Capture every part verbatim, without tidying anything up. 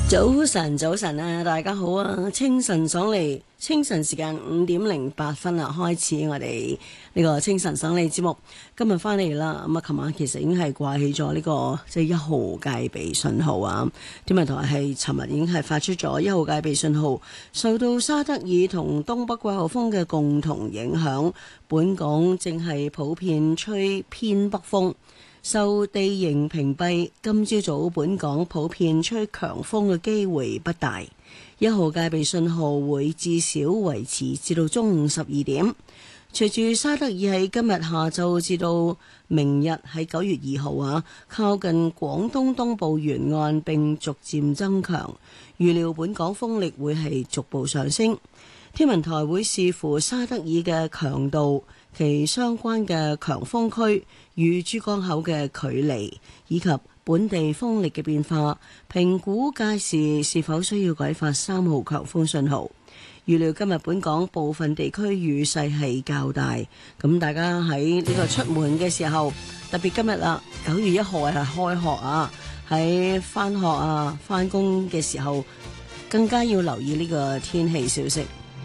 早晨，早晨啊，大家好啊！清晨爽利，清晨時間五點零八分啦，開始我哋呢個清晨爽利節目。今日翻嚟啦，咁啊，琴晚其實已經係掛起咗呢個即係一號戒備信號啊。天文台係尋日已經係發出咗一號戒備信號，受到沙德爾同東北季候風嘅共同影響，本港正係普遍吹偏北風。受地形屏蔽，今朝早本港普遍吹強風嘅機會不大。一號戒備信號會至少維持至到中午十二點。隨住沙德爾喺今日下晝至到明日喺九月二號啊，靠近廣東東部沿岸並逐漸增強，預料本港風力會係逐步上升。天文台會視乎沙德爾嘅強度、其相關嘅強風區與珠江口嘅距離，以及本地風力嘅變化，評估屆時是否需要改發三號強風信號。預料今日本港部分地區雨勢係較大，咁大家喺呢個出門嘅時候，特別今日啦，九月一號係開學啊，喺返學啊、返工嘅時候，更加要留意呢個天氣消息。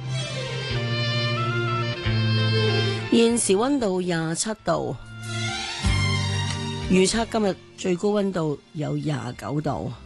現時溫度廿七度，預測今日最高溫度有廿九度。